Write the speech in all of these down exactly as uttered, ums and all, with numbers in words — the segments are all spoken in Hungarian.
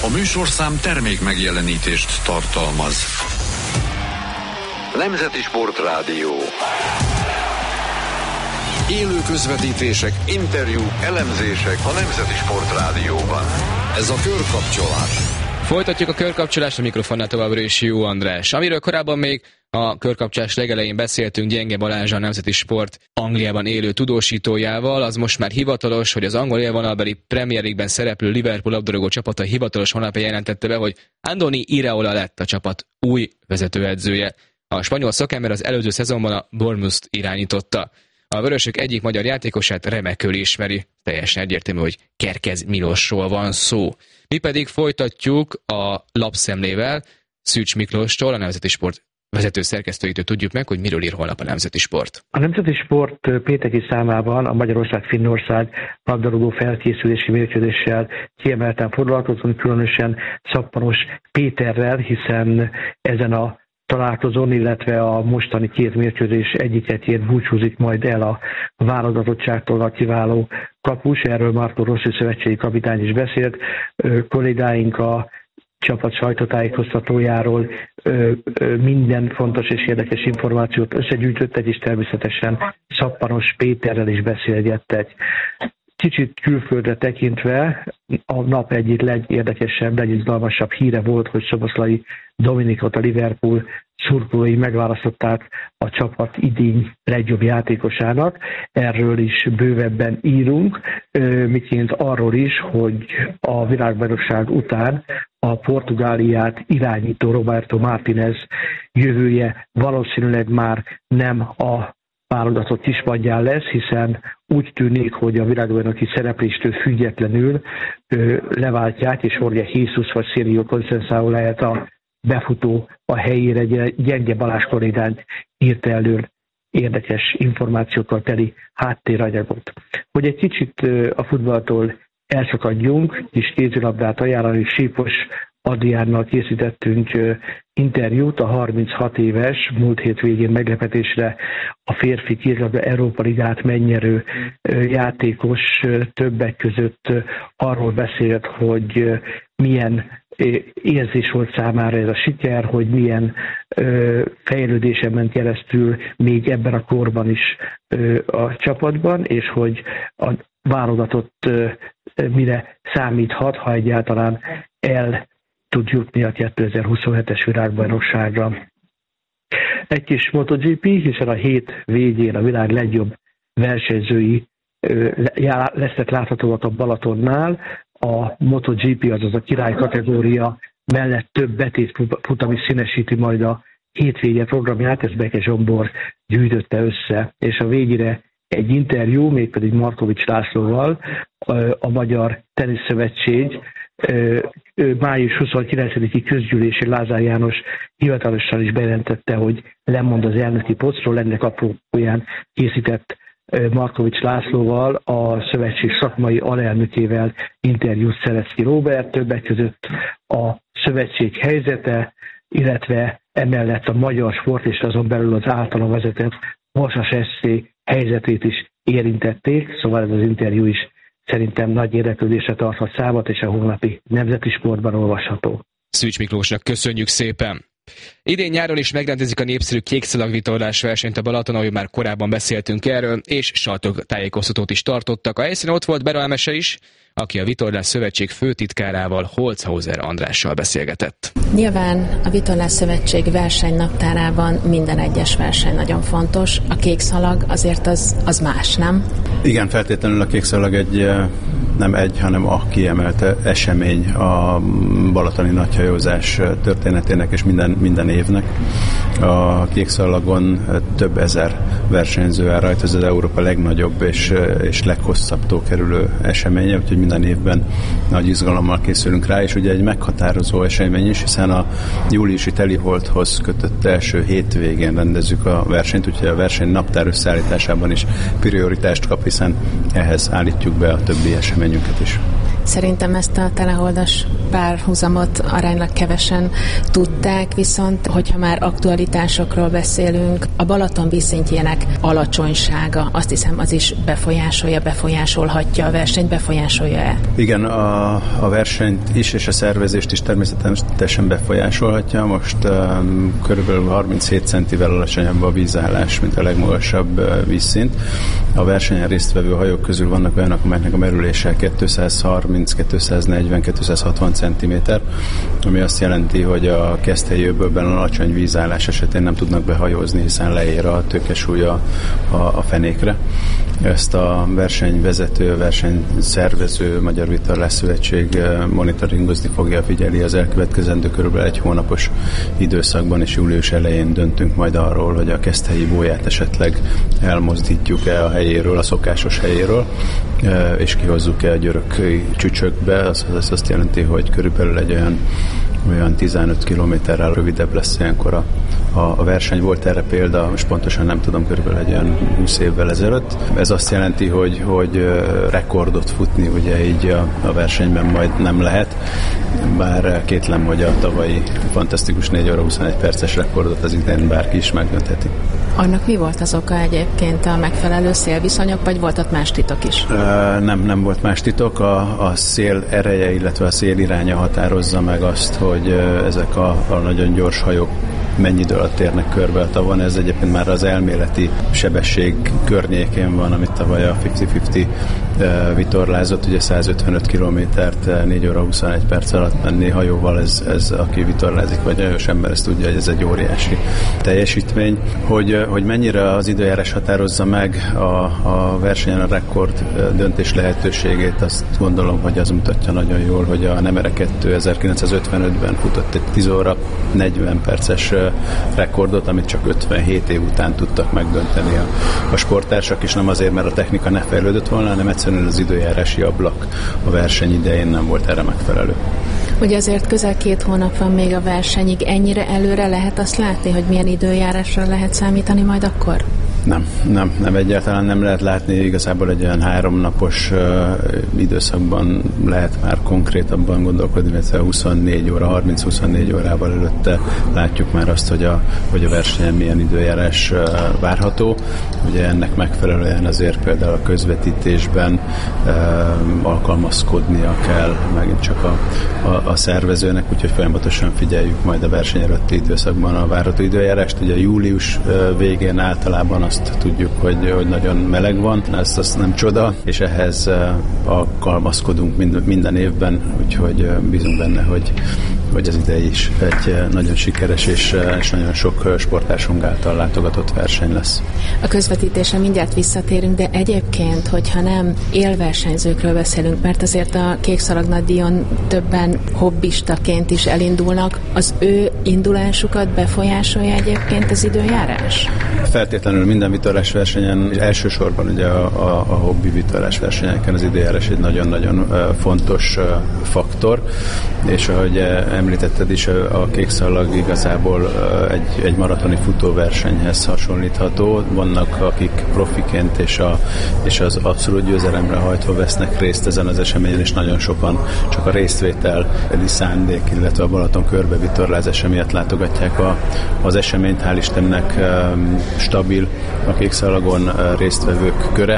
A műsorszám termék megjelenítést tartalmaz. Nemzeti Sportrádió. Élő közvetítések, interjúk, elemzések a Nemzeti Sportrádióban. Ez a Körkapcsolás. Folytatjuk a körkapcsolást, a mikrofonnál továbbra is Jó András. Amiről korábban még a körkapcsolás legelején beszéltünk Gyenge Balázs, a Nemzeti Sport Angliában élő tudósítójával, az most már hivatalos, hogy az angol élvonalbeli Premier League-ben szereplő Liverpool labdarúgó csapata hivatalos honlapja jelentette be, hogy Andoni Iraola lett a csapat új vezetőedzője. A spanyol szakember az előző szezonban a Bournemouth irányította. A vörösök egyik magyar játékosát remekül ismeri. Teljesen egyértelmű, hogy Kerkez Milosról van szó. Mi pedig folytatjuk a lapszemlével. Szűcs Miklóstól, a Nemzeti Sport vezető szerkesztőjétől tudjuk meg, hogy miről ír holnap a Nemzeti Sport. A Nemzeti Sport pénteki számában a Magyarország-Finnország labdarúgó felkészülési mérkőzéssel kiemelten foglalkozunk, különösen Szappanos Péterrel, hiszen ezen a találkozón, illetve a mostani két mérkőzés egyiketjén búcsúzik majd el a válogatottságtól a kiváló kapus. Erről Marco Rossi szövetségi kapitány is beszélt. Kollégáink a csapat sajtótájékoztatójáról minden fontos és érdekes információt összegyűjtöttek, és természetesen Szappanos Péterrel is beszélgettek. Kicsit külföldre tekintve a nap egyik legérdekesebb, legizgalmasabb híre volt, hogy Szoboszlai Dominikot, a Liverpool szurkolói megválasztották a csapat idény legjobb játékosának. Erről is bővebben írunk, miként arról is, hogy a világbajnokság után a Portugáliát irányító Roberto Martinez jövője valószínűleg már nem a válogatott kispadján lesz, hiszen úgy tűnik, hogy a világbajnoki szerepléstől függetlenül ö, leváltják, és Jorge Jesus vagy Sergio Conceição lehet a befutó a helyére. Gyenge Balázs kollégánk írt elő érdekes információkkal teli háttéranyagot. Hogy egy kicsit ö, a futballtól elszakadjunk, kis kézilabdát ajánlani, Sípos Adriánnal készítettünk interjút, a harminchat éves, múlt hét végén meglepetésre a férfi kézilabda Európa Ligát megnyerő játékos többek között arról beszélt, hogy milyen érzés volt számára ez a siker, hogy milyen fejlődésen ment keresztül még ebben a korban is a csapatban, és hogy a válogatott mire számíthat, ha egyáltalán el tud jutni a kétezer-huszonhetes világbajnokságra. Egy kis MotoGP, hiszen a hét végén a világ legjobb versenyzői lesznek láthatóak a Balatonnál. A MotoGP, azaz a király kategória mellett több betétfutam is színesíti majd a hétvége programját, ezt Beke Zsombor gyűjtötte össze, és a végére egy interjú, mégpedig Markovics Lászlóval, a Magyar Teniszszövetség május huszonkilencediki közgyűlésén Lázár János hivatalosan is bejelentette, hogy lemond az elnöki posztról. Ennek apropóján készített Markovics Lászlóval, a szövetség szakmai alelnökével interjút Szereszki Róbert, többek között a szövetség helyzete, illetve emellett a magyar sport és azon belül az általa vezetett Vasas es cé helyzetét is érintették, szóval ez az interjú is szerintem nagy érdeklődésre tarthat számot, és a holnapi Nemzeti Sportban olvasható. Szűcs Miklósnak köszönjük szépen! Idén nyáron is megrendezik a népszerű kékszalag-vitorlás versenyt a Balaton, ahogy már korábban beszéltünk erről, és sajtótájékoztatót is tartottak. A helyszínen ott volt Bera Emese is, aki a Vitorlás Szövetség főtitkárával, Holzhauser Andrással beszélgetett. Nyilván a Vitorlás Szövetség versenynaptárában minden egyes verseny nagyon fontos. A kékszalag azért az, az más, nem? Igen, feltétlenül a kékszalag egy, nem egy, hanem a kiemelt esemény a balatoni nagyhajózás történetének és minden, minden évnek. A kékszalagon több ezer versenyző áll rajta, ez az Európa legnagyobb és, és leghosszabb tókerülő eseménye, úgyhogy minden évben nagy izgalommal készülünk rá, és ugye egy meghatározó esemény is, hiszen a júliusi teliholdhoz kötött első hétvégén rendezzük a versenyt, úgyhogy a verseny naptár összeállításában is prioritást kap, hiszen ehhez állítjuk be a többi eseményünket is. Szerintem ezt a teleholdas párhuzamot aránylag kevesen tudták, viszont hogyha már aktualitásokról beszélünk, a Balaton vízszintjének alacsonysága, azt hiszem, az is befolyásolja, befolyásolhatja a versenyt, befolyásolja-e? Igen, a, a versenyt is és a szervezést is természetesen befolyásolhatja. Most um, körülbelül harminchét centivel alacsonyabb a vízállás, mint a legmagasabb uh, vízszint. A versenyen résztvevő hajók közül vannak olyanok, amelyeknek a merülése kétszázharminc, kétszáznegyven, kétszázhatvan centiméter, ami azt jelenti, hogy a keszthelyi öbölben alacsony vízállás esetén nem tudnak behajózni, hiszen leér a tőkesúly a, a, a fenékre. Ezt a versenyvezető, a versenyszervező Magyar Vitorlásszövetség monitoringozni fogja, figyeli az elkövetkezendő körülbelül egy hónapos időszakban, és július elején döntünk majd arról, hogy a keszthelyi bóját esetleg elmozdítjuk-e a helyéről, a szokásos helyéről, és kihozzuk-e a györöki csücsökbe. Az, az azt jelenti, hogy körülbelül egy olyan olyan tizenöt kilométerrel rövidebb lesz ilyenkor a, a, a verseny. Volt erre példa, most pontosan nem tudom, körülbelül egy olyan húsz évvel ezelőtt. Ez azt jelenti, hogy, hogy rekordot futni ugye így a, a versenyben majd nem lehet, bár kétlem, hogy a tavalyi fantasztikus négy óra huszonegy perces rekordot az idén bárki is megdöntheti. Annak mi volt az oka egyébként, a megfelelő szélviszonyok, vagy volt ott más titok is? Uh, nem, nem volt más titok. A, a szél ereje, illetve a szél iránya határozza meg azt, hogy uh, ezek a, a nagyon gyors hajók mennyi idő alatt térnek körbe a tavon. Ez egyébként már az elméleti sebesség környékén van, amit tavaly a ötven-ötven uh, vitorlázott, ugye százötvenöt kilométert négy óra huszonegy perc alatt menni hajóval, ez, ez aki vitorlázik, vagy nagyon ember ezt tudja, hogy ez egy óriási teljesítmény. Hogy, hogy mennyire az időjárás határozza meg a, a versenyen a rekord döntés lehetőségét, azt gondolom, hogy az mutatja nagyon jól, hogy a Nemere kettő ezerkilencszázötvenötben futott egy tíz óra negyven perces rekordot, amit csak ötvenhét év után tudtak megdönteni a, a sporttársak, és nem azért, mert a technika ne fejlődött volna, hanem egyszerűen az időjárási ablak a verseny idején nem volt erre megfelelő. Ugye azért közel két hónap van még a versenyig, ennyire előre lehet azt látni, hogy milyen időjárásra lehet számítani majd akkor? Nem, nem, nem egyáltalán nem lehet látni, igazából egy olyan háromnapos uh, időszakban lehet már konkrétabban gondolkodni, mert a huszonnégy óra, harminc-huszonnégy órával előtte látjuk már azt, hogy a, hogy a versenyen milyen időjárás uh, várható. Ugye ennek megfelelően azért például a közvetítésben uh, alkalmazkodnia kell megint csak a, a, a szervezőnek, úgyhogy folyamatosan figyeljük majd a verseny előtti időszakban a várható időjárást. Ugye július uh, végén általában azt tudjuk, hogy, hogy nagyon meleg van, ez az nem csoda, és ehhez alkalmazkodunk mind, minden évben, úgyhogy bízunk benne, hogy, hogy az idei is egy nagyon sikeres és, és nagyon sok sportársunk által látogatott verseny lesz. A közvetítésre mindjárt visszatérünk, de egyébként, hogyha nem élversenyzőkről beszélünk, mert azért a Kékszalag Nagydíjon többen hobbistaként is elindulnak, az ő indulásukat befolyásolja egyébként az időjárás? Feltétlenül minden vitorlás versenyen, elsősorban ugye a, a, a hobbi vitorlás versenyeken az időjárás egy nagyon-nagyon uh, fontos uh, faktor, és ahogy uh, említetted is, a Kékszalag igazából uh, egy, egy maratoni futóversenyhez hasonlítható. Vannak, akik profiként és, a, és az abszolút győzelemre hajtva vesznek részt ezen az eseményen, és nagyon sokan csak a résztvételi szándék, illetve a Balaton körbevitorlázása miatt látogatják a, az eseményt. Hál' Istennek um, stabil a Kékszalagon résztvevők köre.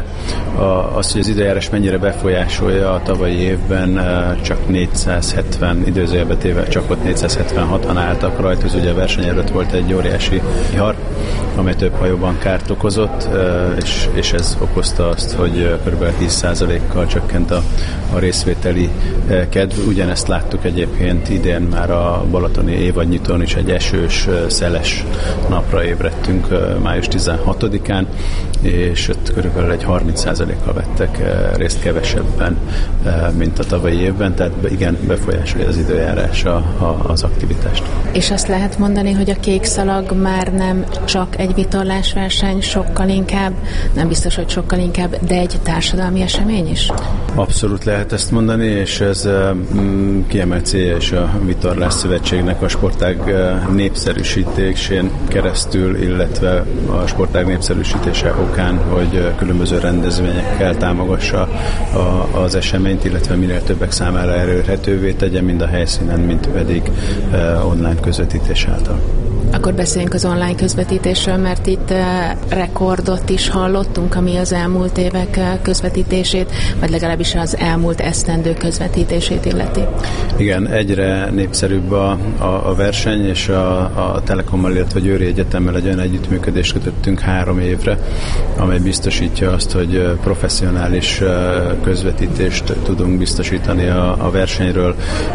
Az, hogy az időjárás mennyire befolyásolja, a tavalyi évben csak négyszázhetven, időzőjelbe téve csak ott négyszázhetvenhatan álltak rajta, ugye a verseny előtt volt egy óriási vihar, amely több hajóban kárt okozott, és, és ez okozta azt, hogy kb. tíz százalékkal csökkent a, a részvételi kedv. Ugyanezt láttuk egyébként idén már a balatoni évadnyitón is, egy esős, szeles napra ébredtünk május tizenhatodikán, és ott körülbelül egy harminc százalékkal vettek részt kevesebben, mint a tavalyi évben, tehát igen, befolyásolja az időjárás a, a, az aktivitást. És azt lehet mondani, hogy a Kékszalag már nem csak egy vitorlásverseny, sokkal inkább nem biztos, hogy sokkal inkább, de egy társadalmi esemény is? Abszolút lehet ezt mondani, és ez mm, kiemelt célja is a Vitorlás Szövetségnek a sportág népszerűsítésén keresztül, illetve a sportág népszerűsítése okán, hogy különböző rendezvényekkel támogassa a, az eseményt, illetve minél többek számára elérhetővé tegye, mind a helyszínen, mind pedig uh, online közvetítés által. Akkor beszéljünk az online közvetítésről, mert itt rekordot is hallottunk, ami az elmúlt évek közvetítését, vagy legalábbis az elmúlt esztendő közvetítését illeti. Igen, egyre népszerűbb a, a, a verseny, és a, a Telekommal, illetve a Győri Egyetemmel egy olyan együttműködést kötöttünk három évre, amely biztosítja azt, hogy professzionális közvetítést tudunk biztosítani a, a versenyről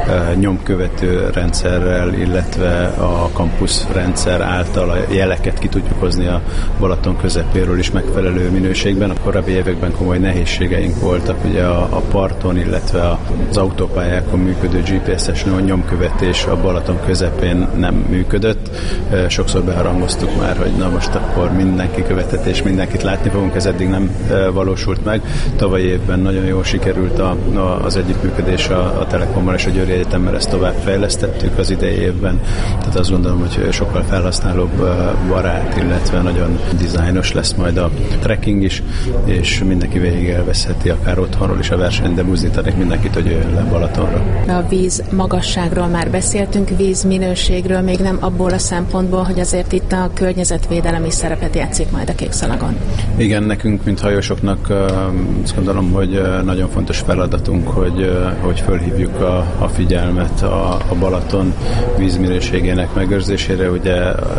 nyomkövető rendszerrel, illetve a kampusz rendszer által a jeleket ki tudjuk hozni a Balaton közepéről is megfelelő minőségben. A korábbi években komoly nehézségeink voltak, ugye a, a parton, illetve az autópályákon működő gé pé es-es nyomkövetés a Balaton közepén nem működött. Sokszor beharangoztuk már, hogy na most akkor mindenki követett, és mindenkit látni fogunk, ez eddig nem valósult meg. Tavalyi évben nagyon jól sikerült a, a, az együttműködés a, a Telekommal és a Győri Egyetemmel, ezt tovább fejlesztettük az idei évben. Tehát azt gondolom, hogy sokkal felhasználóbb barát, illetve nagyon dizájnos lesz majd a trekking is, és mindenki végig elveszheti akár otthonról is a versenyt, de buzdítanék mindenkit, hogy jöjjön le Balatonra. A víz magasságról már beszéltünk, víz minőségről, még nem abból a szempontból, hogy azért itt a környezetvédelem is szerepet játszik majd a Kékszalagon. Igen, nekünk, mint hajósoknak azt gondolom, hogy nagyon fontos feladatunk, hogy, hogy fölhívjuk a, a figyelmet a, a Balaton vízminőségének megőrzésére. Ugye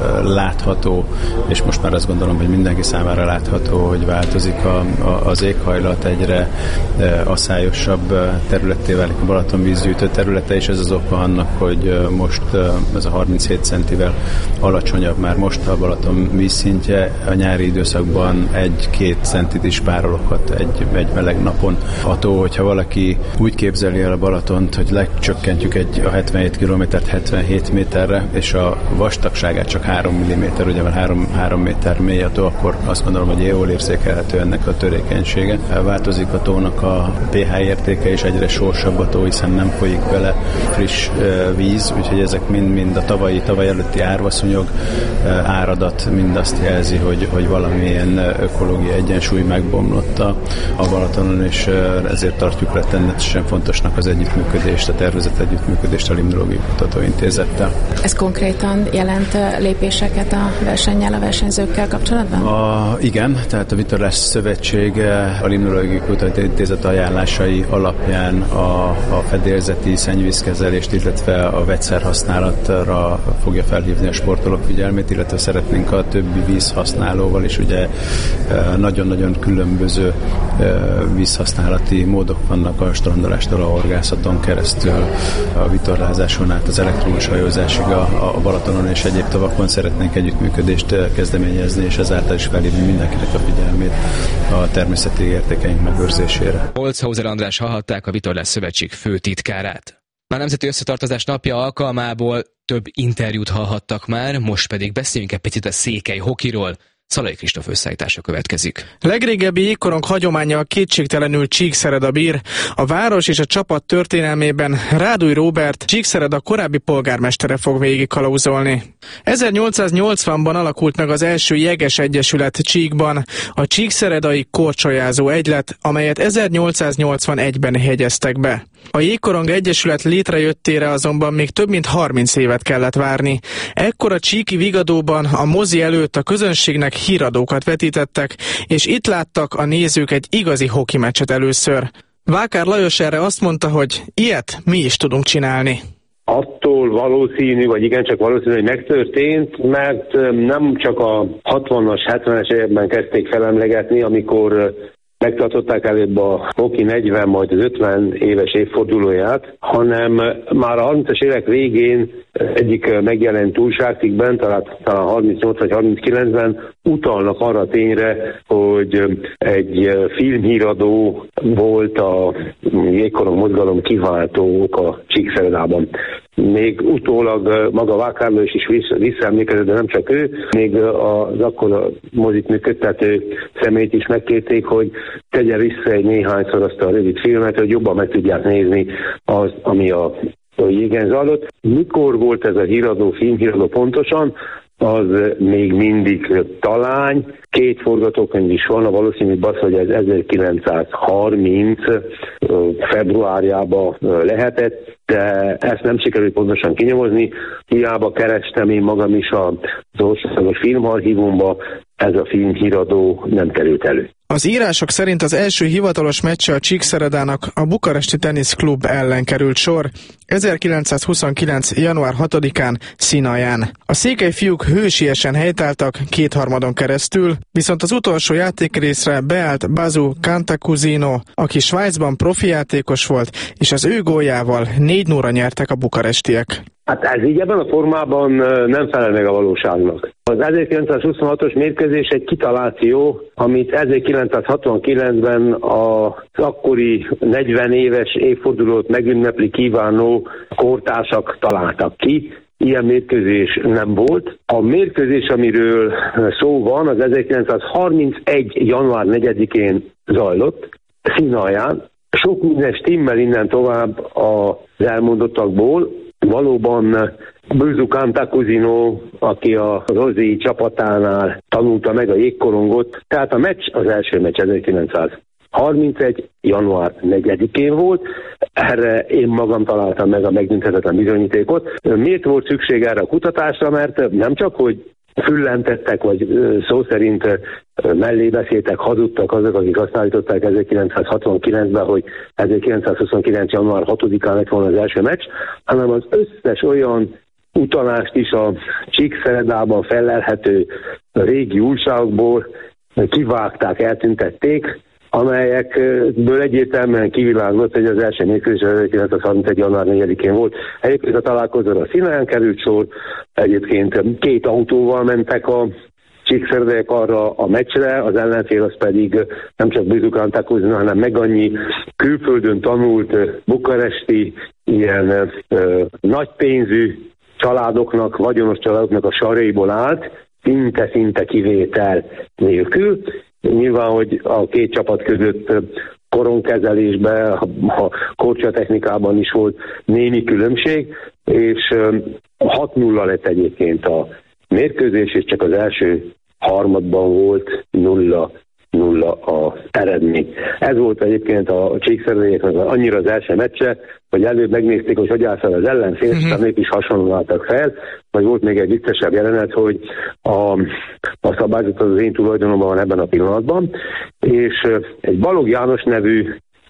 látható, és most már azt gondolom, hogy mindenki számára látható, hogy változik a, a, az éghajlat, egyre e, aszályosabb területté válik a Balaton vízgyűjtő területe, és ez az oka annak, hogy most ez a harminchét centivel alacsonyabb már most a Balaton vízszintje, a nyári időszakban egy-két centit is párologhat egy, egy meleg napon. Attól, hogyha valaki úgy képzeli el a Balatont, hogy lecsökkentjük egy, a hetvenhét kilométert hetvenhét méterre, és a vastagságát csak három milliméter, ugye már három méter mély a tó, akkor azt gondolom, hogy jól érzékelhető ennek a törékenysége. Változik a tónak a pé há értéke, és egyre sorsabb a tó, hiszen nem folyik bele friss víz, úgyhogy ezek mind-mind a tavalyi, tavaly előtti árvaszúnyog áradat mind azt jelzi, hogy, hogy valamilyen ökológiai egyensúly megbomlott a, a Balatonon, és ezért tartjuk rettenetesen fontosnak az együttműködést, a tervezett együttműködést a Limnológiai Kutatóintézettel. Ez konkrétan jelent lépéseket a versennyel, a versenyzőkkel kapcsolatban? A, igen, tehát a Vitorlás Szövetség a Limnológiai Kutatóintézet ajánlásai alapján a, a fedélzeti szennyvízkezelést, illetve a vegyszerhasználatra fogja felhívni a sportolók figyelmét, illetve szeretnénk a többi vízhasználóval is, ugye nagyon-nagyon különböző vízhasználati módok vannak a strandolástól a horgászaton keresztül, a vitorlázáson át az elektromos hajózásig a, a Balatonon és egyéb tavakon szeretnénk együttműködést kezdeményezni, és ezáltal is felhívni mindenkinek a figyelmét a természeti értékeink megőrzésére. Holzhauser András hallhatták, a Vitorlás Szövetség főtitkárát. A Nemzeti Összetartozás napja alkalmából több interjút hallhattak már, most pedig beszéljünk egy picit a székely hokiról. Szalai Kristóf összeállítása következik. Legrégebbi jégkorong hagyománnyal kétségtelenül Csíkszereda bír. A város és a csapat történelmében Rádúj Róbert, Csíkszereda korábbi polgármestere fog végigkalauzolni. ezernyolcszáznyolcvanban alakult meg az első jeges egyesület Csíkban, a Csíkszeredai Korcsolyázó Egylet, amelyet ezernyolcszáznyolcvanegyben hegyeztek be. A Jégkorong Egyesület létrejöttére azonban még több mint harminc évet kellett várni. Ekkor a csíki Vigadóban a mozi előtt a közönségnek híradókat vetítettek, és itt láttak a nézők egy igazi hoki meccset először. Vákár Lajos erre azt mondta, hogy ilyet mi is tudunk csinálni. Attól valószínű, vagy igencsak valószínű, hogy megtörtént, mert nem csak a hatvanas, hetvenes években kezdték felemlegetni, amikor megtartották előbb a hoki negyven, majd az ötven éves évfordulóját, hanem már a harmincas évek végén egyik megjelent újságcikkben, talán, talán harmincnyolc vagy harminckilencben utalnak arra a tényre, hogy egy filmhíradó volt a jégkorong mozgalom kiváltó oka Csíkszeredában. Még utólag maga Vákárló is, is visszaemlékezett, de nem csak ő, még az akkor a mozit működtető személyt is megkérték, hogy tegye vissza egy néhányszor azt a rövid filmet, hogy jobban meg tudják nézni az, ami a a jégen zajlott. Mikor volt ez a híradó, filmhíradó pontosan, az még mindig talány. Két forgatókönyv is van, a valószínűbb az, hogy ez ezerkilencszázharminc februárjában lehetett, de ezt nem sikerült pontosan kinyomozni. Hiába kerestem én magam is az országos filmarchívumba, ez a filmhíradó nem került elő. Az írások szerint az első hivatalos meccse a Csíkszeredának a Bukaresti Tenisz Klub ellen került sor ezerkilencszázhuszonkilenc. január hatodikán Szinaján. A székely fiúk hősiesen helytáltak kétharmadon keresztül, viszont az utolsó játékrészre beállt Basu Cantacuzino, aki Svájcban profi játékos volt, és az ő góljával négy nulla nyertek a bukarestiek. Hát ez így ebben a formában nem felel meg a valóságnak. Az ezerkilencszázhuszonhatos mérkőzés egy kitaláció, amit ezerkilencszázhatvankilencben az akkori negyven éves évfordulót megünnepli kívánó kortársak találtak ki. Ilyen mérkőzés nem volt. A mérkőzés, amiről szó van, az ezerkilencszázharmincegy. január negyedikén zajlott, Szinaján. Sok minden stimmel innen tovább az elmondottakból. Valóban Basu Cantacuzino, aki a Rozi csapatánál tanulta meg a jégkorongot, tehát a meccs, az első meccs ezerkilencszázharmincegy. január negyedikén volt, erre én magam találtam meg a megbüntetetlen bizonyítékot. Miért volt szükség erre a kutatásra? Mert nem csak, hogy füllentettek, vagy szó szerint mellé beszéltek, hazudtak azok, akik azt állították ezerkilencszázhatvankilencben, hogy ezerkilencszázhuszonkilenc. január hatodikán lett volna az első meccs, hanem az összes olyan utalást is a Csíkszeredában fellelhető régi újságokból kivágták, eltüntették, amelyekből egyértelműen kiviláglott, hogy az első mérkőzés ezerkilencszázharmincegy. január negyedikén volt. Egyébként a találkozóra a Szinaján került sor, egyébként két autóval mentek a csíkszeredaiak arra a meccsre, az ellenfél az pedig nem csak Basu Cantacuzino, hanem meg annyi külföldön tanult bukaresti, ilyen ö, nagypénzű családoknak, vagyonos családoknak a sarjaiból állt, szinte-szinte kivétel nélkül. Nyilván, hogy a két csapat között koronkezelésben, a korcsolyatechnikában is volt némi különbség, és hat nulla lett egyébként a mérkőzés, és csak az első harmadban volt nulla nulla a eredmény. Ez volt egyébként a csíkszeredaiaknak annyira az első meccse, hogy előbb megnézték, hogy hogy áll fel az ellenfél, és uh-huh. ők is hasonlóan álltak fel, vagy volt még egy viccesebb jelenet, hogy a, a szabályzat az én tulajdonomban van ebben a pillanatban, és egy Balog János nevű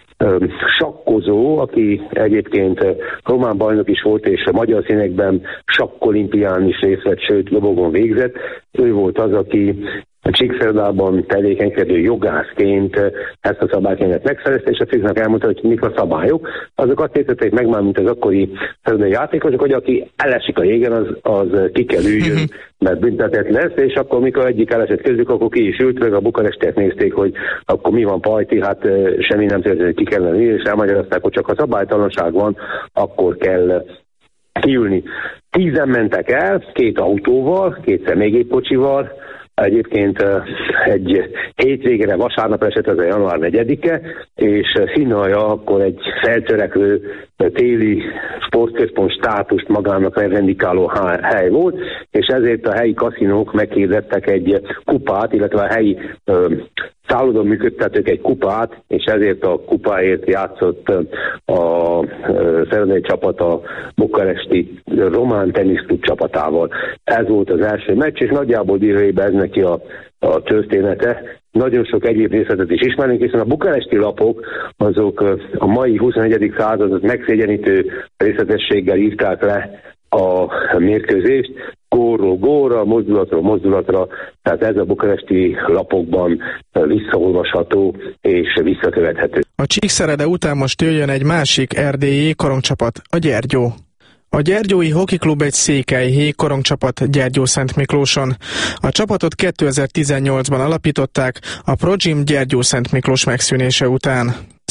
sakkozó, aki egyébként román bajnok is volt, és a magyar színekben sakkolimpián is részt vett, sőt lobogon végzett. Ő volt az, aki a Csíkszeredában tevékenykedő jogászként ezt a szabálykönyvet megszerezte, és a cikknek elmondta, hogy mik a szabályok. Azok azt értették meg már, mint az akkori szeredai játékosok, hogy aki elesik a jégen, az, az ki kell üljön, mert büntetett lesz, és akkor mikor egyik elesett közük, akkor ki is ült, meg a bukarestiek nézték, hogy akkor mi van pajti, hát semmi nem történik, ki kellene ülni, és elmagyarázták, hogy csak ha szabálytalanság van, akkor kell kiülni. Tízen mentek el, két autóval, két személygépkocsival. Egyébként egy hétvégére, vasárnap esett ez a január negyedike, és Szinaja akkor egy feltörekvő téli sportközpont státust magának revendikáló hely volt, és ezért a helyi kaszinók meghirdettek egy kupát, illetve a helyi szállodon működtetők egy kupát, és ezért a kupáért játszott a szeredai csapat a bukaresti román teniszklub csapatával. Ez volt az első meccs, és nagyjából díjaiben ez neki a, a története. Nagyon sok egyéb részletet is ismerünk, hiszen a bukaresti lapok azok a mai huszonegyedik századot megszégyenítő részletességgel írták le a mérkőzést, górról górra, mozdulatról mozdulatra, tehát ez a bukaresti lapokban visszaolvasható és visszakövethető. A Csíkszerede után most jöjjön egy másik erdélyi jégkorongcsapat, a Gyergyó. A Gyergyói Hoki Klub egy székely jégkorongcsapat Gyergyószentmiklóson. A csapatot kétezer-tizennyolcban alapították a ProGym Gyergyószentmiklós megszűnése után.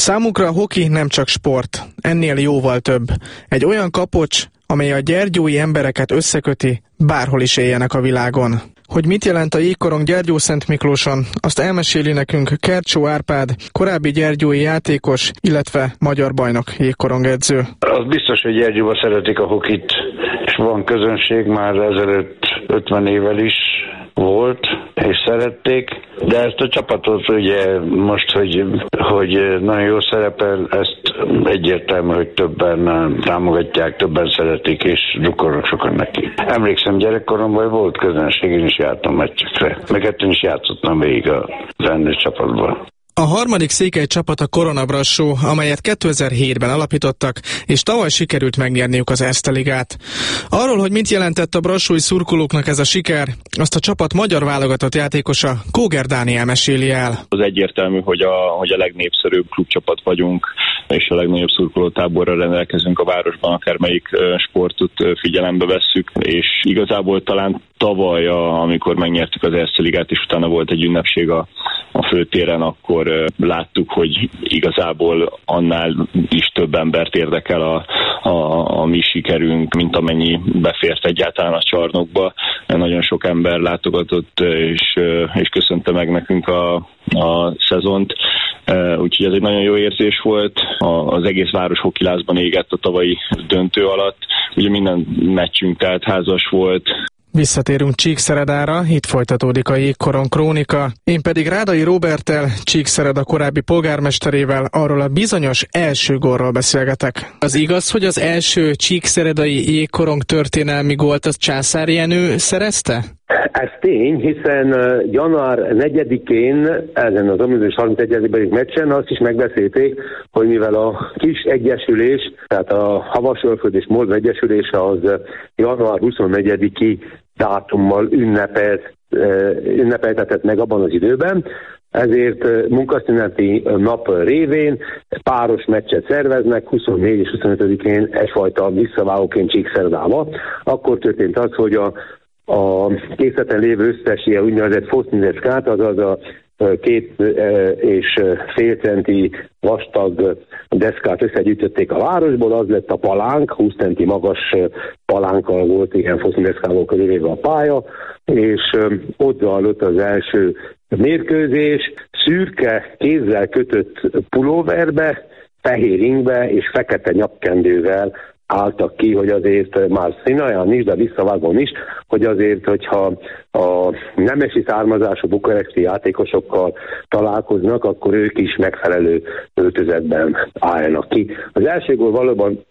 Számukra a hoki nem csak sport, ennél jóval több. Egy olyan kapocs, amely a gyergyói embereket összeköti, bárhol is éljenek a világon. Hogy mit jelent a jégkorong Gyergyószentmiklóson, azt elmeséli nekünk Kercsó Árpád, korábbi gyergyói játékos, illetve magyar bajnok jégkorongedző. Az biztos, hogy Gyergyóban szeretik a hokit, és van közönség, már ezelőtt ötven évvel is volt, és szerették, de ezt a csapatot ugye most, hogy, hogy nagyon jó szerepel, ezt egyértelmű, hogy többen támogatják, többen szeretik, és drukkolnak sokan neki. Emlékszem, gyerekkoromban volt közönség, én is jártam meccsekre, meg ettől is játszottam végig a felnőtt csapatban. A harmadik székely csapat a Korona Brassó, amelyet kétezer-hétben alapítottak, és tavaly sikerült megnyerniük az Erste Ligát. Arról, hogy mit jelentett a brassói szurkolóknak ez a siker, azt a csapat magyar válogatott játékosa, Kóger Dániel meséli el. Az egyértelmű, hogy a, hogy a legnépszerűbb klubcsapat vagyunk, és a legnagyobb szurkolótáborral rendelkezünk a városban, akármelyik sportot figyelembe vesszük, és igazából talán tavaly, amikor megnyertük az Erste Ligát, és utána volt egy ünnepség a, a főtéren, akkor láttuk, hogy igazából annál is több embert érdekel a, a, a mi sikerünk, mint amennyi befért egyáltalán a csarnokba. Nagyon sok ember látogatott, és, és köszönte meg nekünk a, a szezont. Úgyhogy ez egy nagyon jó érzés volt. Az egész város hokilázban égett a tavalyi döntő alatt. Ugye minden meccsünk tehát házas volt. Visszatérünk Csíkszeredára, itt folytatódik a jégkorong krónika. Én pedig Rádai Róberttel, Csíkszereda korábbi polgármesterével arról a bizonyos első gólról beszélgetek. Az igaz, hogy az első csíkszeredai jégkorong történelmi gólt az Császári Jenő szerezte? Ez tény, hiszen január negyedikén ezen az omnibus harmincegyedik meccsen azt is megbeszélték, hogy mivel a kis egyesülés, tehát a Havasölföld és Moldva egyesülése az január huszonnegyediki dátummal ünnepelt, ünnepeltetett meg abban az időben, ezért munkaszüneti nap révén páros meccset szerveznek huszonnégy és huszonötödikén egyfajta visszavágóként Csíkszeredába. Akkor történt az, hogy a a készleten lévő összes ilyen úgynevezett fosznideckát, azaz a két és fél centi vastag deszkát összegyűjtötték a városból, az lett a palánk, húsz centi magas palánkkal volt ilyen fosznideckával körülvéve a pálya, és ott zajlott az első mérkőzés, szürke, kézzel kötött pulóverbe, fehér ingbe és fekete nyakkendővel álltak ki, hogy azért már színaján is, de visszavágón is, hogy azért, hogyha a nemesi származású bukaresti játékosokkal találkoznak, akkor ők is megfelelő öltözetben álljanak ki. Az első gól valóban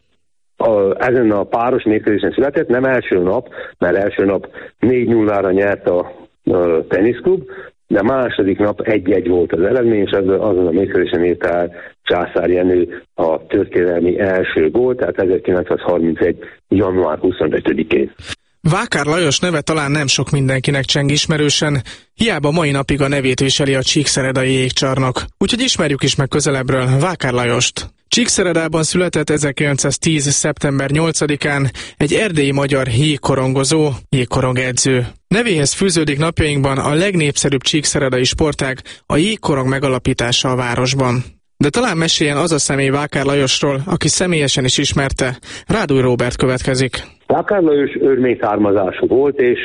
a, ezen a páros mérkőzésen született, nem első nap, mert első nap négy nullára nyert a, a teniszklub, de második nap egy-egy volt az eredmény, és azon a mérkőzésen írta el Császári Jenő a történelmi első gól, tehát ezerkilencszázharmincegy. január huszonötödikén. Vákár Lajos neve talán nem sok mindenkinek cseng ismerősen, hiába mai napig a nevét viseli a csíkszeredai jégcsarnok. Úgyhogy ismerjük is meg közelebbről Vákár Lajost. Csíkszeredában született ezerkilencszáztíz. szeptember nyolcadikán egy erdélyi magyar jégkorongozó, jégkorongedző. Nevéhez fűződik napjainkban a legnépszerűbb csíkszeredai sportág, a jégkorong megalapítása a városban. De talán meséljen az a személy Vákár Lajosról, aki személyesen is ismerte. Rádúj Róbert következik. Vákár Lajos örmény származású volt, és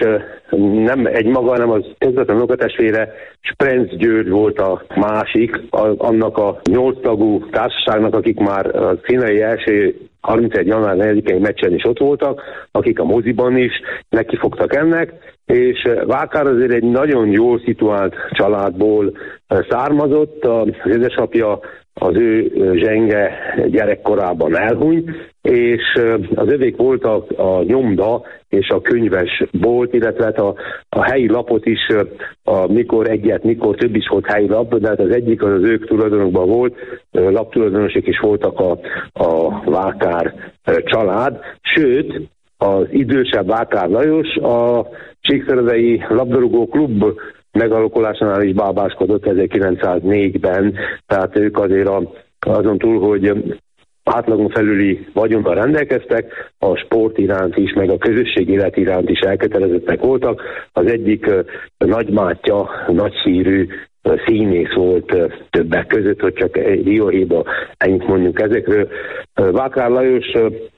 nem egy maga, hanem az közvetlen unokatestvére, Sprenc György volt a másik, a, annak a nyolc tagú társaságnak, akik már a színei első harmincegy. január negyedikei meccsen is ott voltak, akik a moziban is nekifogtak ennek, és Vákár azért egy nagyon jól szituált családból származott, az édesapja az ő zsenge gyerekkorában elhunyt, és az övék volt a, a nyomda és a könyves bolt, illetve hát a, a helyi lapot is, a, mikor egyet, mikor több is volt helyi lap, de hát az egyik az az ők tulajdonokban volt, laptulajdonosok is voltak a, a Vákár család, sőt, az idősebb Vákár Lajos a Csíkszeredai labdarúgó klub megalakulásánál is bábáskodott ezerkilencszáznégyben, tehát ők azért a, azon túl, hogy átlagon felüli vagyonnal rendelkeztek, a sport iránt is, meg a közösség élet iránt is elkötelezettek voltak. Az egyik nagymátja, nagyszírű színész volt többek között, hogy csak egy dióhéjba ennyit mondjuk ezekről. Vákár Lajos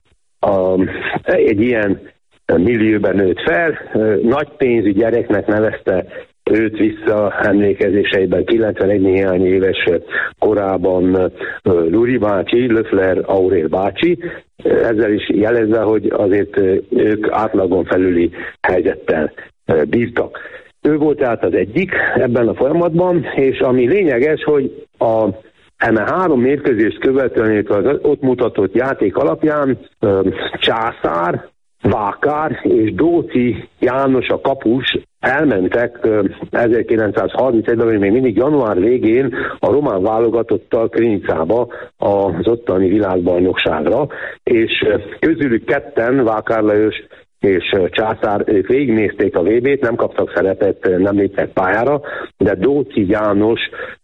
a, egy ilyen millióben nőtt fel, nagy pénzű gyereknek nevezte őt vissza emlékezéseiben kilencvenegy néhány éves korában Luri bácsi, Löffler Aurél bácsi, ezzel is jelezve, hogy azért ők átlagon felüli helyzettel bírtak. Ő volt tehát az egyik ebben a folyamatban, és ami lényeges, hogy a eme három mérkőzést követően az ott mutatott játék alapján Császár, Vákár és Dóci János a kapus elmentek ezerkilencszázharmincegyben, vagy még mindig január végén a román válogatottal Krinicába az ottani világbajnokságra, és közülük ketten, Vákár Lajos és Császár, ők végignézték a vé bét, nem kaptak szerepet, nem léptek pályára, de Dóci János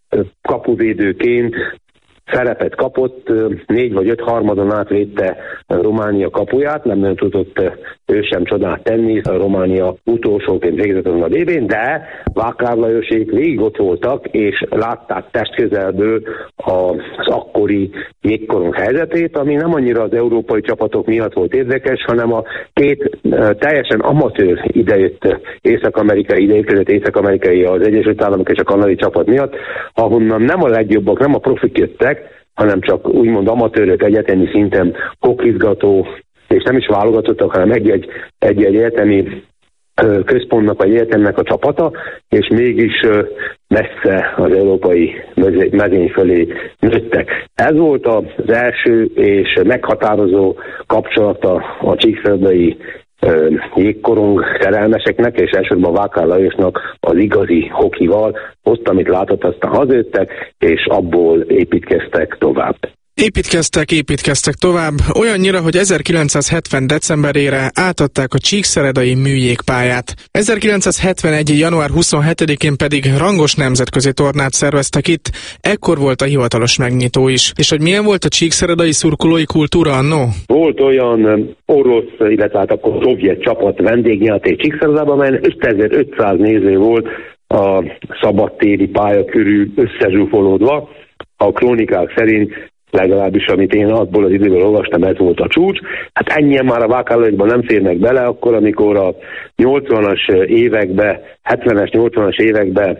kapuvédőként szerepet kapott, négy vagy öt harmadon átvédte Románia kapuját, nem nagyon tudott ő sem csodát tenni, a Románia utolsóként végzett a vé bén, de Vákár Lajosék végig ott voltak, és látták testközelből az akkori jégkorong helyzetét, ami nem annyira az európai csapatok miatt volt érdekes, hanem a két teljesen amatőr idejött észak-amerikai idejött észak-amerikai, az Egyesült Államok és a kanadai csapat miatt, ahonnan nem a legjobbak, nem a profik jöttek, hanem csak úgymond amatőrök egyetemi szinten kokizgató, és nem is válogatottak, hanem egy-egy, egy-egy egyetemi központnak vagy egyetemnek a csapata, és mégis messze az európai mezőny fölé nőttek. Ez volt az első és meghatározó kapcsolata a csíkszeredai jégkorong szerelmeseknek, és elsősorban Vákár Lajosnak az igazi hokival. Ott, amit látott, aztán hazajöttek, és abból építkeztek tovább. Építkeztek, építkeztek tovább, olyannyira, hogy ezerkilencszázhetven decemberére átadták a csíkszeredai műjégpályát. ezerkilencszázhetvenegy január huszonhetedikén pedig rangos nemzetközi tornát szerveztek itt, ekkor volt a hivatalos megnyitó is. És hogy milyen volt a csíkszeredai szurkolói kultúra annó? Volt olyan orosz, illetve hát akkor szovjet csapat vendégjáték Csíkszeredában, amelyen ötezer-ötszáz néző volt a szabadtéri pálya körül összezsúfolódva. A krónikák szerint, legalábbis amit én abból az időből olvastam, ez volt a csúcs. Hát ennyien már a Vákár Lajosban nem férnek bele, akkor, amikor a nyolcvanas években, hetvenes, nyolcvanas években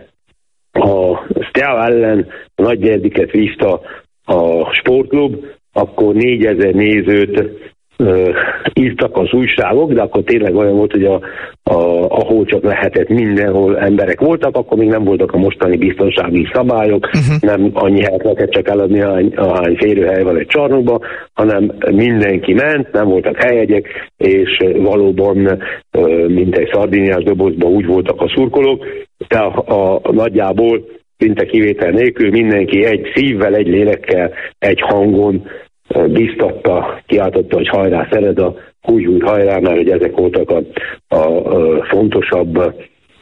a Steaua ellen a nagy derbiket vívta a sportklub, akkor négyezer nézőt uh, írtak az újságok, de akkor tényleg olyan volt, hogy a, a, ahol csak lehetett, mindenhol emberek voltak, akkor még nem voltak a mostani biztonsági szabályok, uh-huh. nem annyi helyet lehetett csak eladni, ahány, ahány férőhely van egy csarnokba, hanem mindenki ment, nem voltak helyegyek, és valóban uh, mint egy szardiniás dobozban úgy voltak a szurkolók, de a, a, a nagyjából szinte kivétel nélkül mindenki egy szívvel, egy lélekkel, egy hangon biztatta, kiáltotta, hogy hajrá Szereda, húj, húj, hajrá, mert hogy ezek voltak a, a, a fontosabb a,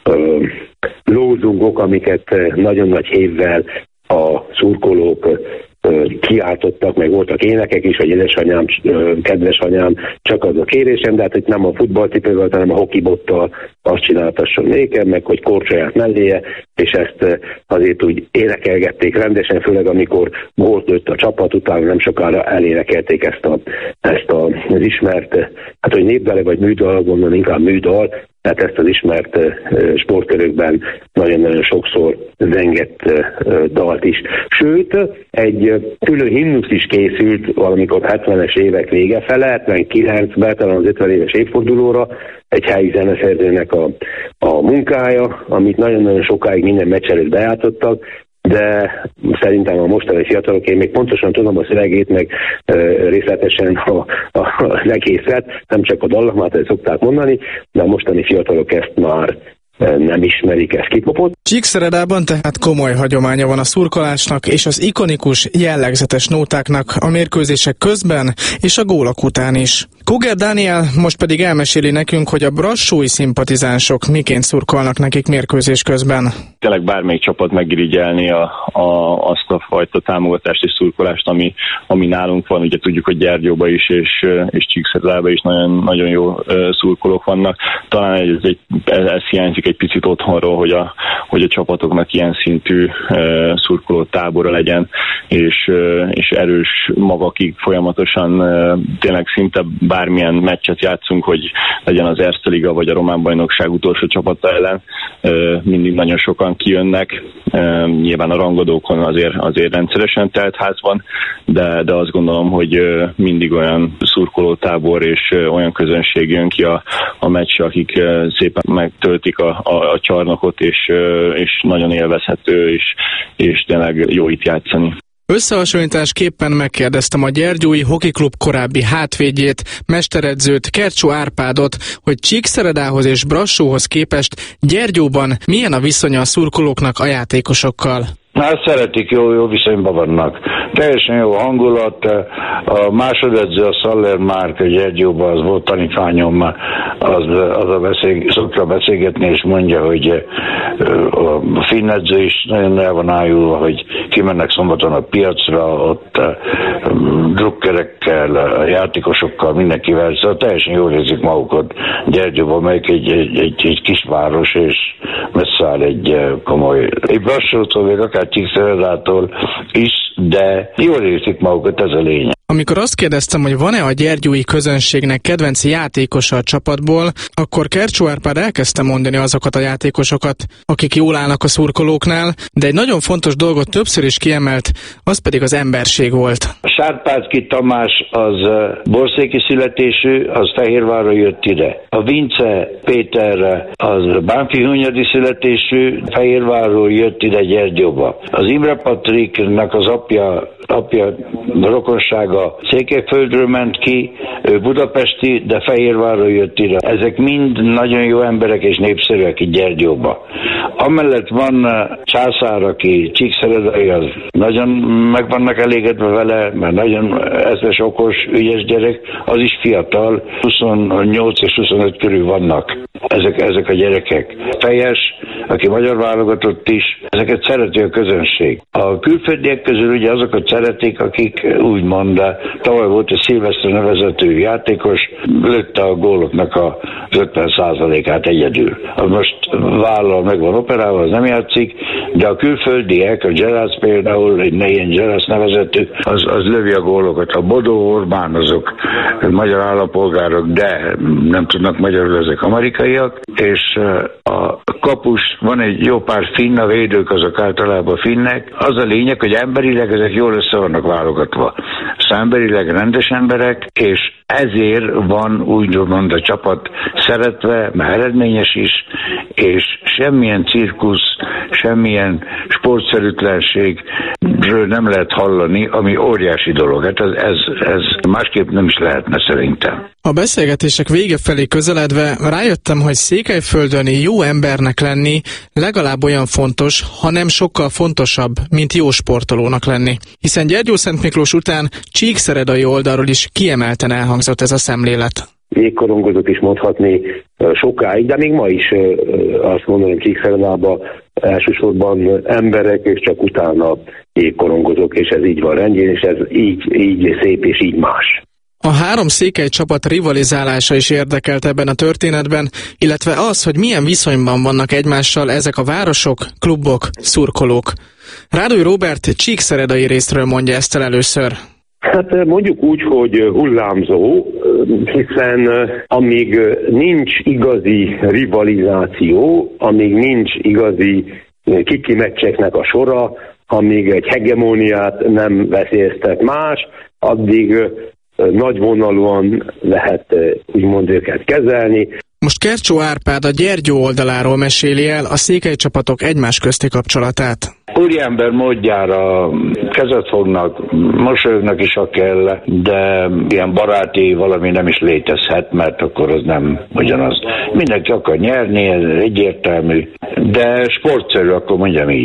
lózungok, amiket nagyon nagy hévvel a szurkolók kiáltottak, meg voltak énekek is, hogy édesanyám, kedves anyám, csak az a kérésem, de hát itt nem a futballcipővel, hanem a hokibottal azt csináltasson nékem, meg hogy korcsolyát melléje, és ezt azért úgy énekelgették rendesen, főleg amikor gólt lőtt a csapat, utána nem sokára elénekelték ezt, a, ezt a, az ismert, hát hogy népdale vagy műdal, gondolom inkább műdal, tehát ezt az ismert sportkörökben nagyon-nagyon sokszor zengett dalt is. Sőt, egy külön himnusz is készült valamikor hetvenes évek vége fele, hetvenkilencben, talán az ötven éves évfordulóra, egy helyi zeneszerzőnek a, a munkája, amit nagyon-nagyon sokáig minden meccs előtt bejátszottak, de szerintem a mostani fiatalok, én még pontosan tudom a szövegét, meg e, részletesen a, a, az egészet, nem csak a dallamát, ezt szokták mondani, de a mostani fiatalok ezt már e, nem ismerik, ezt kipopott. Csíkszeredában tehát komoly hagyománya van a szurkolásnak és az ikonikus, jellegzetes nótáknak a mérkőzések közben és a gólok után is. Kuger Dániel most pedig elmeséli nekünk, hogy a brassói szimpatizánsok miként szurkolnak nekik mérkőzés közben. Tényleg bármelyik csapat megirigyelni a, a, azt a fajta támogatást és szurkolást, ami, ami nálunk van. Ugye tudjuk, hogy Gyergyóban is és, és Csíkszeredában is nagyon, nagyon jó szurkolók vannak. Talán ez, egy, ez hiányzik egy picit otthonról, hogy a, hogy a csapatoknak ilyen szintű szurkoló tábora legyen, és, és erős magakig folyamatosan tényleg szinte bármilyen meccset játszunk, hogy legyen az Erste Liga vagy a Román Bajnokság utolsó csapata ellen, mindig nagyon sokan kijönnek. Nyilván a rangadókon azért, azért rendszeresen telt ház van, de, de azt gondolom, hogy mindig olyan szurkolótábor és olyan közönség jön ki a, a meccsre, akik szépen megtöltik a, a, a csarnokot, és, és nagyon élvezhető, és, és tényleg jó itt játszani. Összehasonlításképpen megkérdeztem a Gyergyói Hockey Klub korábbi hátvédjét, mesteredzőt, Kercsó Árpádot, hogy Csíkszeredához és Brassóhoz képest Gyergyóban milyen a viszonya a szurkolóknak a játékosokkal. Hát szeretik, jó, jó viszonyban vannak. Teljesen jó hangulat. A másodedző, a Szaller Márk, a Gyergyóban, az volt tanítványom, az, az a beszél, szokta beszélgetni, és mondja, hogy a finn edző is nagyon el van ájulva, hogy kimennek szombaton a piacra, ott drukkerekkel, a játékosokkal, mindenkivel, szóval teljesen jól érzik magukat Gyergyóban, melyik egy, egy, egy, egy kisváros, és messze áll egy komoly. Egy Brassótól, még akár Csíkszeredától is, de jól érzik magukat, ez a lényeg. Amikor azt kérdeztem, hogy van-e a gyergyói közönségnek kedvenc játékosa a csapatból, akkor Kercsó Árpád elkezdte mondani azokat a játékosokat, akik jól állnak a szurkolóknál, de egy nagyon fontos dolgot többször is kiemelt, az pedig az emberség volt. Sárpácki Tamás az borszéki születésű, az Fehérvárra jött ide. A Vince Péter az Bánffyhunyadi születésű, Fehérvárról jött ide Gyergyóba. Az Imre Patriknak az apja, apja rokonsága Székelyföldről ment ki, ő budapesti, de Fehérvárról jött ide. Ezek mind nagyon jó emberek és népszerűek itt Gyergyóba. Amellett van Császár, aki Csíkszeredai, az nagyon meg vannak elégedve vele, mert nagyon eszes, okos, ügyes gyerek, az is fiatal, huszonnyolc és huszonöt körül vannak ezek, ezek a gyerekek. Fejes, aki magyar válogatott is, ezeket szereti a közönség. A külföldiek közül ugye azokat szeretik, akik úgymond, tavaly volt egy Szilveszter nevezetű játékos, lőtte a góloknak az ötven százalékát egyedül. Most vállal meg van operálva, az nem játszik, de a külföldiek, a Gerrard például, egy ilyen Gerrard nevezetű, az, az lövi a gólokat. A Bodó, Orbán, azok magyar állampolgárok, de nem tudnak magyarul, ezek amerikaiak, és a kapus, van egy jó pár finn, a védők azok általában finnek. Az a lényeg, hogy emberileg ezek jól össze vannak válogatva. Emberileg rendes emberek, és ezért van úgymond a csapat szeretve, mert eredményes is, és semmilyen cirkusz, semmilyen sportszerűtlenségről nem lehet hallani, ami óriási dolog. Hát ez, ez, ez másképp nem is lehetne szerintem. A beszélgetések vége felé közeledve rájöttem, hogy Székelyföldön jó embernek lenni legalább olyan fontos, ha nem sokkal fontosabb, mint jó sportolónak lenni. Hiszen Gyergyószentmiklós után Csíkszeredai oldalról is kiemelten elhangzott ez a szemlélet. Jégkorongozók is mondhatni sokáig, de még ma is azt mondanám, Csíkszeredában elsősorban emberek, és csak utána jégkorongozók, és ez így van rendjén, és ez így, így szép, és így más. A három székely csapat rivalizálása is érdekelt ebben a történetben, illetve az, hogy milyen viszonyban vannak egymással ezek a városok, klubok, szurkolók. Ráduy Róbert Csíkszeredai részről mondja ezt el először. Hát mondjuk úgy, hogy hullámzó, hiszen amíg nincs igazi rivalizáció, amíg nincs igazi kiki meccseknek a sora, amíg egy hegemóniát nem veszélyeztet más, addig nagyvonalúan lehet úgymond őket kezelni. Most Kercsó Árpád a Gyergyó oldaláról meséli el a székely csapatok egymás közti kapcsolatát. Úriember módjára kezet fognak, mosolyognak is, ha kell, de ilyen baráti valami nem is létezhet, mert akkor az nem ugyanaz. Mindenki akar nyerni, ez egyértelmű, de sportszerű, akkor mondjam így.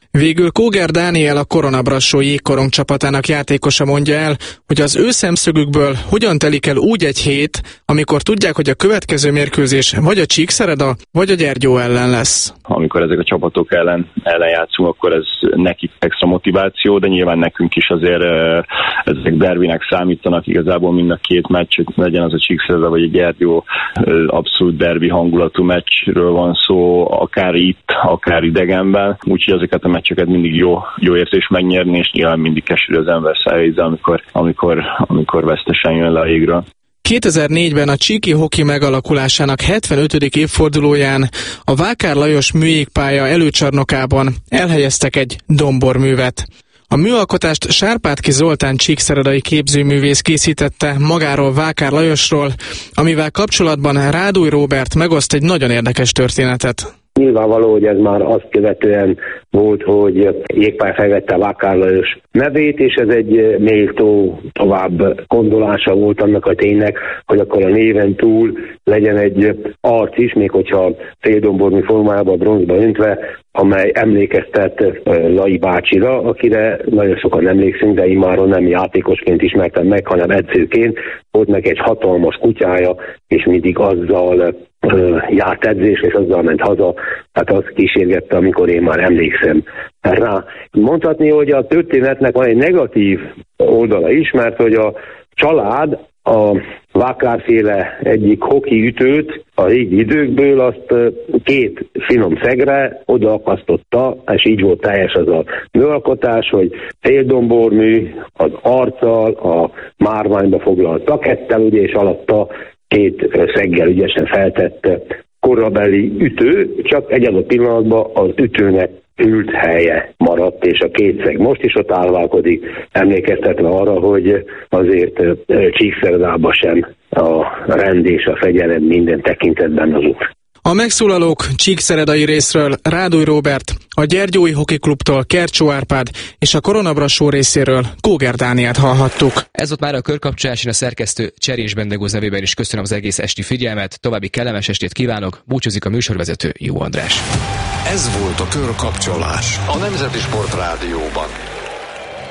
Végül Kóger Dániel, a Koronabrassó jégkorong csapatának játékosa mondja el, hogy az ő szemszögükből hogyan telik el úgy egy hét, amikor tudják, hogy a következő mérkőzés vagy a Csíkszereda, vagy a Gyergyó ellen lesz. Amikor ezek a csapatok ellen, ellen játszunk, akkor ez nekik extra motiváció, de nyilván nekünk is azért ezek derbinek számítanak, igazából mind a két meccs, legyen az a Csíkszereda vagy a Gyergyó, abszolút derbi hangulatú meccsről van szó, akár itt, akár idegenben, úgyhogy ezeket a meccseket mindig jó, jó érzés megnyerni, és nyilván mindig keserű az ember szájézze, amikor, amikor, amikor vesztesen jön le a jégről. kétezer-négyben a csíki hoki megalakulásának hetvenötödik évfordulóján a Vákár Lajos műjégpálya előcsarnokában elhelyeztek egy domborművet. A műalkotást Sárpátki Zoltán csíkszeredai képzőművész készítette magáról, Vákár Lajosról, amivel kapcsolatban Rádúj Róbert megoszt egy nagyon érdekes történetet. Nyilvánvaló, hogy ez már azt követően volt, hogy jégpálya felvette a Vákár Lajos nevét, és ez egy méltó tovább gondolása volt annak a ténynek, hogy akkor a néven túl legyen egy arc is, még hogyha féldombormű formájában, bronzba öntve, amely emlékeztet Lai bácsira, akire nagyon sokan emlékszünk, de immáron nem játékosként ismertem meg, hanem edzőként. Volt neki egy hatalmas kutyája, és mindig azzal járt edzés, és azzal ment haza, hát azt kísérgette, amikor én már emlékszem rá. Mondhatni, hogy a történetnek van egy negatív oldala is, mert hogy a család a Vákárféle egyik hoki ütőt a régi időkből azt két finom szegre odaakasztotta, és így volt teljes az a műalkotás, hogy féldombormű, az arccal, a márványba foglalt plakettel, ugye, és alatta két szeggel ügyesen feltett korabeli ütő, csak egy adott pillanatban az ütőnek ült helye maradt, és a két szeg most is ott állválkodik, emlékeztetve arra, hogy azért Csíkszeredában sem a rend és a fegyelem minden tekintetben az út. A megszólalók csíkszeredai részről Rádúj Róbert, a Gyergyói Hoki Klubtól Kercsó Árpád és a Koronabrassó részéről Kóger Dánielt hallhattuk. Ez volt már a Körkapcsolás, én a szerkesztő Cserés Bendegúz nevében is köszönöm az egész esti figyelmet, további kellemes estét kívánok, búcsúzik a műsorvezető, Jó András. Ez volt a Körkapcsolás a Nemzeti Sport Rádióban.